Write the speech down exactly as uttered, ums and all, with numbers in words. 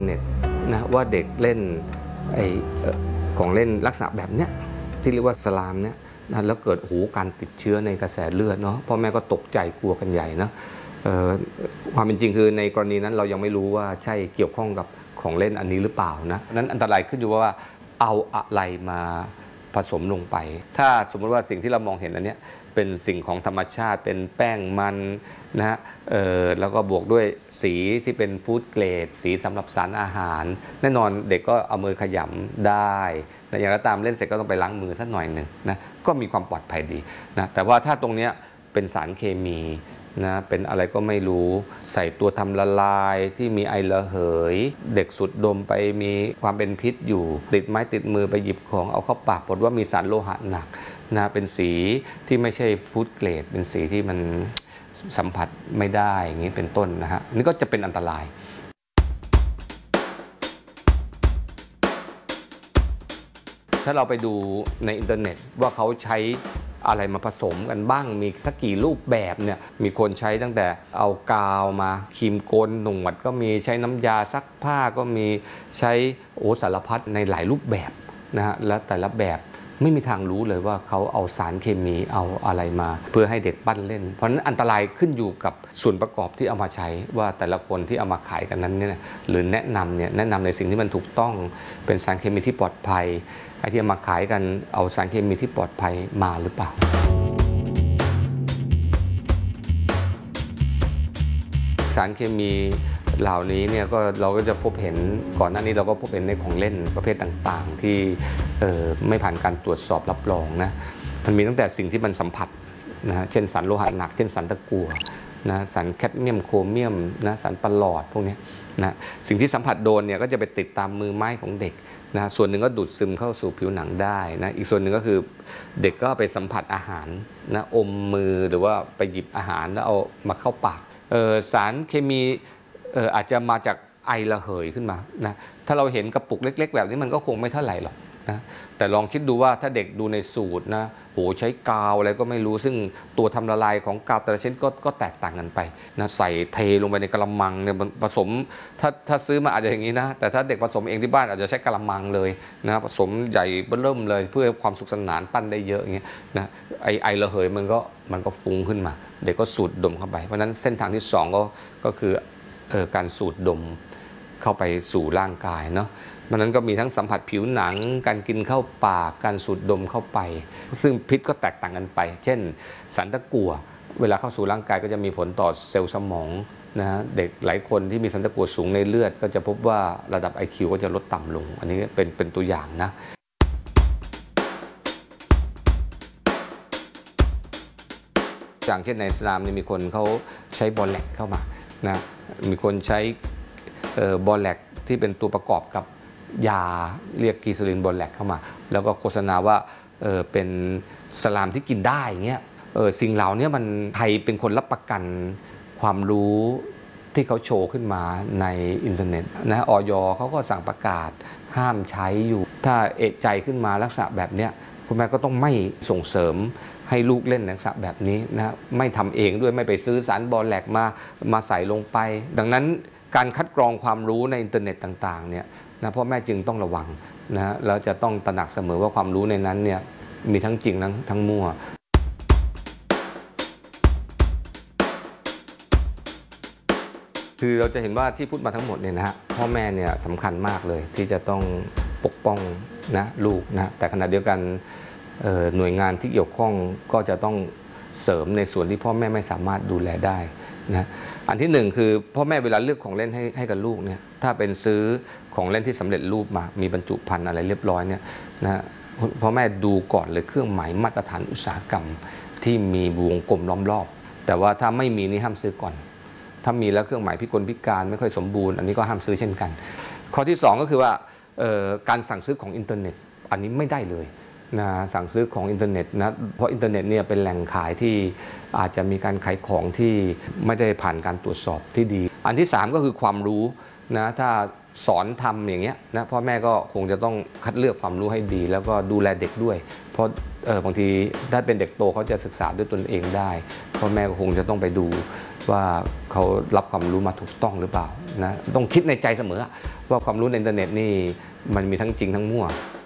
เน็ตนะว่าเด็กเล่นไอ้ของเล่นลักษณะแบบเนี้ยที่เรียกว่าสลามเนี้ยนะแล้วเกิดหูการติดเชื้อในกระแสเลือดเนาะพ่อแม่ก็ตกใจกลัวกันใหญ่นะความเป็นจริงคือในกรณีนั้นเรายังไม่รู้ว่าใช่เกี่ยวข้องกับของเล่นอันนี้หรือเปล่านะนั้นอันตรายขึ้นอยู่ว่าเอาอะไรมาผสมลงไปถ้าสมมติว่าสิ่งที่เรามองเห็นอันนี้เป็นสิ่งของธรรมชาติเป็นแป้งมันนะฮะแล้วก็บวกด้วยสีที่เป็นฟู้ดเกรดสีสำหรับสารอาหารแน่นอนเด็กก็เอามือขยำได้แต่อย่างไรตามเล่นเสร็จก็ต้องไปล้างมือสักหน่อยหนึ่งนะก็มีความปลอดภัยดีนะแต่ว่าถ้าตรงนี้เป็นสารเคมีนะเป็นอะไรก็ไม่รู้ใส่ตัวทำละลายที่มีไอระเหยเด็กสุดดมไปมีความเป็นพิษอยู่ติดไม้ติดมือไปหยิบของเอาเข้าปากผลว่ามีสารโลหะหนักนะเป็นสีที่ไม่ใช่ฟู้ดเกรดเป็นสีที่มันสัมผัสไม่ได้อย่างนี้เป็นต้นนะฮะนี่ก็จะเป็นอันตรายถ้าเราไปดูในอินเทอร์เน็ตว่าเขาใช้อะไรมาผสมกันบ้างมีสักกี่รูปแบบเนี่ยมีคนใช้ตั้งแต่เอากาวมาครีมโกนหนวดก็มีใช้น้ำยาซักผ้าก็มีใช้โอ้สารพัดในหลายรูปแบบนะฮะและแต่ละแบบไม่มีทางรู้เลยว่าเขาเอาสารเคมีเอาอะไรมาเพื่อให้เด็กปั้นเล่นเพราะฉะนั้นอันตรายขึ้นอยู่กับส่วนประกอบที่เอามาใช้ว่าแต่ละคนที่เอามาขายกันนั้นเนี่ยหรือแนะนำเนี่ยแนะนำในสิ่งที่มันถูกต้องเป็นสารเคมีที่ปลอดภัยไอ้ที่มาขายกันเอาสารเคมีที่ปลอดภัยมาหรือเปล่าสารเคมีเหล่านี้เนี่ยก็เราก็จะพบเห็นก่อนหน้านี้เราก็พบเห็นในของเล่นประเภทต่างๆที่ไม่ผ่านการตรวจสอบรับรองนะมันมีตั้งแต่สิ่งที่มันสัมผัสนะเช่นสารโลหะหนักเช่นสารตะกั่วนะสารแคดเมียมโครเมียมนะสารปลอดพวกนี้นะสิ่งที่สัมผัสโดนเนี่ยก็จะไปติดตามมือไม้ของเด็กนะส่วนหนึ่งก็ดูดซึมเข้าสู่ผิวหนังได้นะอีกส่วนหนึ่งก็คือเด็กก็ไปสัมผัสอาหารนะอมมือหรือว่าไปหยิบอาหารแล้วเอามาเข้าปากสารเคมีอาจจะมาจากไอระเหยขึ้นมานะถ้าเราเห็นกระปุกเล็กๆแบบนี้มันก็คงไม่เท่าไหร่หรอกนะแต่ลองคิดดูว่าถ้าเด็กดูในสูตรนะโหใช้กาวอะไรก็ไม่รู้ซึ่งตัวทำละลายของกาวแต่ละชนิดก็ก็แตกต่างกันไปนะใส่เทลงไปในกระมังเนี่ยผสมถ้าถ้าซื้อมาอาจจะอย่างนี้นะแต่ถ้าเด็กผสมเองที่บ้านอาจจะใช้กระมังเลยนะผสมใหญ่เบิ่มเลยเพื่อความสุขสนานปั้นได้เยอะอย่างเงี้ยนะไอไอระเหยมันก็มันก็ฟุ้งขึ้นมาเด็กก็สูดดมเข้าไปเพราะนั้นเส้นทางที่สองก็ก็คือการสูดดมเข้าไปสู่ร่างกายเนาะเพราะนั้นก็มีทั้งสัมผัสผิวหนังการกินเข้าปากการสูดดมเข้าไปซึ่งพิษก็แตกต่างกันไปเช่นสารตะกั่วเวลาเข้าสู่ร่างกายก็จะมีผลต่อเซลล์สมองนะฮะเด็กหลายคนที่มีสารตะกั่วสูงในเลือดก็จะพบว่าระดับ ไอ คิว ก็จะลดต่ำลงอันนี้เป็นเป็นตัวอย่างนะอย่างเช่นในอิสลามนี่มีคนเขาใช้บอลแลกเข้ามานะมีคนใช้บอลแลกที่เป็นตัวประกอบกับยาเรียกกีซาลินบอลแลกเข้ามาแล้วก็โฆษณาว่าเออเป็นสลามที่กินได้เงี้ยเออสิ่งเหล่านี้มันไทยเป็นคนรับประกันความรู้ที่เขาโชว์ขึ้นมาในอินเทอร์เน็ตนะอย.เขาก็สั่งประกาศห้ามใช้อยู่ถ้าเอะใจขึ้นมาลักษณะแบบเนี้ยคุณแม่ก็ต้องไม่ส่งเสริมให้ลูกเล่นลักษณะแบบนี้นะไม่ทำเองด้วยไม่ไปซื้อสารบอลแลกมามาใส่ลงไปดังนั้นการคัดกรองความรู้ในอินเทอร์เน็ตต่างๆเนี่ยนะพ่อแม่จึงต้องระวังนะแล้วจะต้องตระหนักเสมอว่าความรู้ในนั้นเนี่ยมีทั้งจริงทั้งทั้งมั่วคือเราจะเห็นว่าที่พูดมาทั้งหมดเนี่ยนะฮะพ่อแม่เนี่ยสำคัญมากเลยที่จะต้องปกป้องนะลูกนะแต่ขณะเดียวกันหน่วยงานที่เกี่ยวข้องก็จะต้องเสริมในส่วนที่พ่อแม่ไม่สามารถดูแลได้นะอันที่หนึ่งคือพ่อแม่เวลาเลือกของเล่นให้ให้กับลูกเนี่ยถ้าเป็นซื้อของเล่นที่สำเร็จรูปมามีบรรจุภัณฑ์อะไรเรียบร้อยเนี่ยนะพ่อแม่ดูก่อนเลยเครื่องหมายมาตรฐานอุตสาหกรรมที่มีวงกลมล้อมรอบแต่ว่าถ้าไม่มีนี่ห้ามซื้อก่อนถ้ามีแล้วเครื่องหมายพิกลพิการไม่ค่อยสมบูรณ์อันนี้ก็ห้ามซื้อเช่นกันข้อที่สองก็คือว่าการสั่งซื้อของอินเทอร์เน็ตอันนี้ไม่ได้เลยนะสั่งซื้อของอินเทอร์เน็ตนะเพราะอินเทอร์เน็ตเนี่ยเป็นแหล่งขายที่อาจจะมีการขายของที่ไม่ได้ผ่านการตรวจสอบที่ดีอันที่สามก็คือความรู้นะถ้าสอนทำอย่างเงี้ยนะพ่อแม่ก็คงจะต้องคัดเลือกความรู้ให้ดีแล้วก็ดูแลเด็กด้วยเพราะเออบางทีถ้าเป็นเด็กโตเขาจะศึกษาด้วยตนเองได้พ่อแม่ก็คงจะต้องไปดูว่าเขารับความรู้มาถูกต้องหรือเปล่านะต้องคิดในใจเสมอว่าความรู้ในอินเทอร์เน็ตนี่มันมีทั้งจริงทั้งมั่ว